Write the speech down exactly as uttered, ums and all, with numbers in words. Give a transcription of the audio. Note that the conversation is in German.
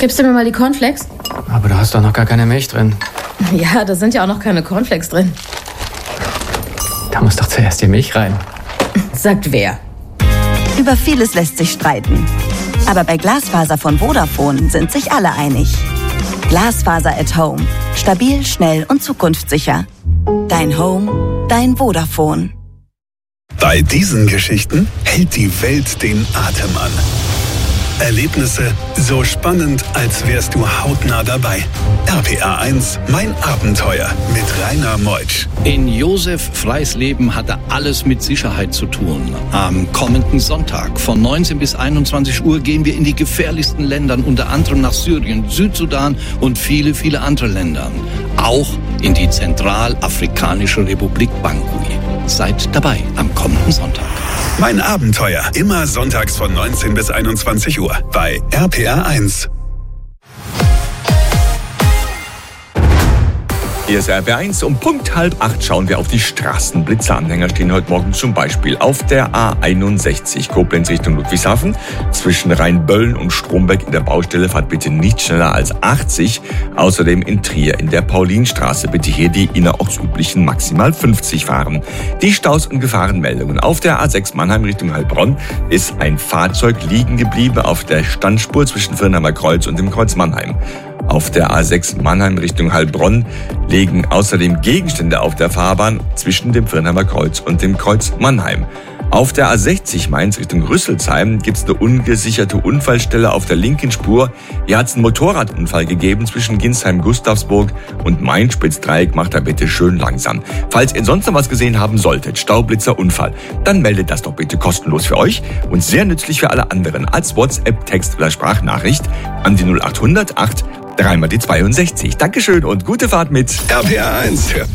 Gibst du mir mal die Cornflakes? Aber du hast doch noch gar keine Milch drin. Ja, da sind ja auch noch keine Cornflakes drin. Da muss doch zuerst die Milch rein. Sagt wer? Über vieles lässt sich streiten. Aber bei Glasfaser von Vodafone sind sich alle einig. Glasfaser at Home. Stabil, schnell und zukunftssicher. Dein Home, dein Vodafone. Bei diesen Geschichten hält die Welt den Atem an. Erlebnisse so spannend, als wärst du hautnah dabei. R P R eins, mein Abenteuer mit Rainer Meutsch. In Josef Freis Leben hatte alles mit Sicherheit zu tun. Am kommenden Sonntag von neunzehn bis einundzwanzig Uhr gehen wir in die gefährlichsten Länder, unter anderem nach Syrien, Südsudan und viele, viele andere Länder. Auch in die Zentralafrikanische Republik Bangui. Seid dabei am kommenden Sonntag. Mein Abenteuer, immer sonntags von neunzehn bis einundzwanzig Uhr bei R P R eins. Hier ist R P R eins. Um Punkt halb acht schauen wir auf die Straßenblitzer. Anhänger stehen heute Morgen zum Beispiel auf der A einundsechzig Koblenz Richtung Ludwigshafen. Zwischen Rheinböllen und Stromberg in der Baustelle fahrt bitte nicht schneller als achtzig. Außerdem in Trier in der Paulinstraße bitte hier die innerortsüblichen maximal fünfzig fahren. Die Staus und Gefahrenmeldungen. Auf der A sechs Mannheim Richtung Heilbronn ist ein Fahrzeug liegen geblieben auf der Standspur zwischen Firnheimer Kreuz und dem Kreuz Mannheim. Auf der A sechs Mannheim Richtung Heilbronn liegen außerdem Gegenstände auf der Fahrbahn zwischen dem Firnheimer Kreuz und dem Kreuz Mannheim. Auf der A sechzig Mainz Richtung Rüsselsheim gibt es eine ungesicherte Unfallstelle auf der linken Spur. Hier hat es einen Motorradunfall gegeben zwischen Ginsheim-Gustavsburg und Main-Spitz-Dreieck. Macht da bitte schön langsam. Falls ihr sonst noch was gesehen haben solltet, Staublitzer, Unfall, dann meldet das doch bitte kostenlos für euch und sehr nützlich für alle anderen als WhatsApp, Text oder Sprachnachricht an die null acht hundert acht dreimal die zweiundsechzig. Dankeschön und gute Fahrt mit R P R eins.